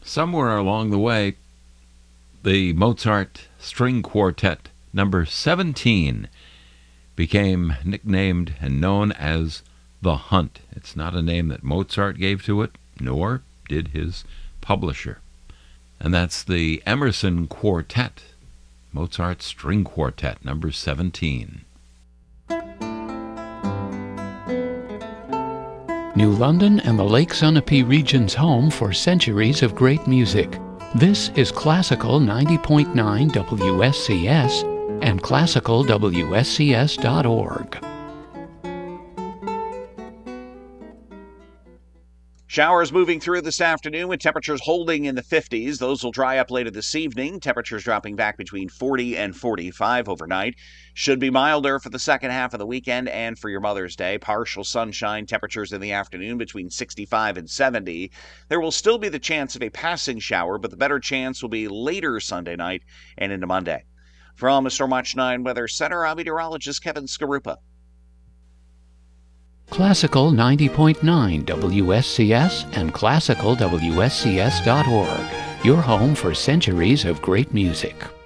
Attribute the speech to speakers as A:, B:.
A: Somewhere along the way, the Mozart String Quartet number 17 became nicknamed and known as The Hunt. It's not a name that Mozart gave to it, nor did his publisher. And that's the Emerson Quartet, Mozart String Quartet number 17.
B: New London and the Lake Sunapee region's home for centuries of great music. This is Classical 90.9 WSCS and classicalwscs.org.
C: Showers moving through this afternoon with temperatures holding in the 50s. Those will dry up later this evening. Temperatures dropping back between 40 and 45 overnight. Should be milder for the second half of the weekend and for your Mother's Day. Partial sunshine, temperatures in the afternoon between 65 and 70. There will still be the chance of a passing shower, but the better chance will be later Sunday night and into Monday. From the Stormwatch 9 Weather Center, I'm meteorologist Kevin Skarupa.
B: Classical 90.9 WSCS and classicalwscs.org, your home for centuries of great music.